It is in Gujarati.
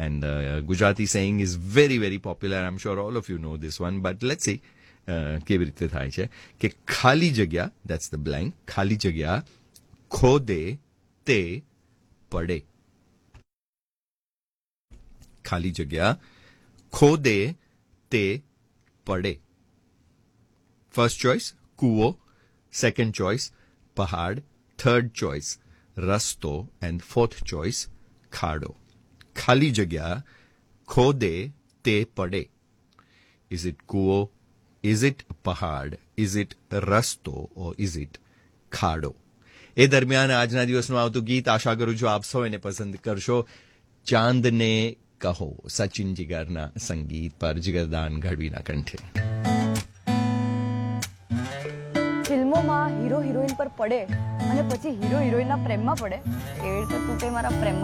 And Gujarati saying is very, very popular. I'm sure all of you know this one, but let's see. કેવી રીતે થાય છે કે ખાલી જગ્યા, that's the blank, ખાલી જગ્યા ખોદે તે પડે. ખાલી જગ્યા ખોદે તે પડે. First choice, કૂવો. Second choice, પહાડ. Third choice, રસ્તો. And fourth choice, ખાડો. ખાલી જગ્યા ખોદે તે પડે. Is it કૂવો? Is it પહાડ? Is it રસ્તો? Or is it ખાડો? એ દરમિયાન આજના દિવસનું આવતું ગીત આશા કરું છું આપ સૌ એને પસંદ કરશો. ચાંદને કહો, સચિન જીગરના સંગીત પર જીગરદાન ગઢવીના કંઠે. ફિલ્મોમાં હીરો હિરોઈન પર પડે અને પછી હીરો હિરોઈનના પ્રેમમાં પડે, એવી રીતે તું તે મારા પ્રેમમાં